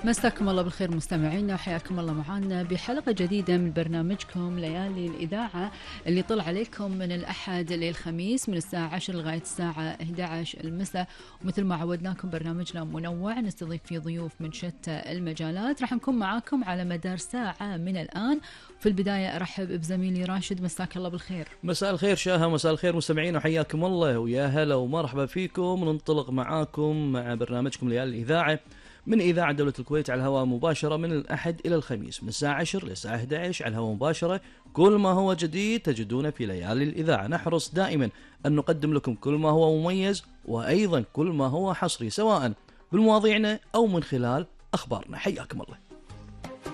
مساكم الله بالخير مستمعينا، وحياكم الله معنا بحلقة جديدة من برنامجكم ليالي الإذاعة اللي طلع عليكم من الأحد للخميس من الساعة 10 لغاية الساعة 11 المساء. ومثل ما عودناكم برنامجنا منوع نستضيف فيه ضيوف من شتى المجالات. راح نكون معاكم على مدار ساعة من الآن. في البداية أرحب بزميلي راشد، مساك الله بالخير. مساء الخير شاهة، مساء الخير مستمعين، وحياكم الله ويا هلا ومرحبا فيكم. ننطلق معاكم مع برنامجكم ليالي الإذاعة من إذاعة دولة الكويت على الهواء مباشرة من الأحد إلى الخميس من الساعة 10 للساعة 11 على الهواء مباشرة. كل ما هو جديد تجدونه في ليالي الإذاعة. نحرص دائما أن نقدم لكم كل ما هو مميز، وأيضا كل ما هو حصري، سواء بالمواضيعنا أو من خلال أخبارنا. حياكم الله.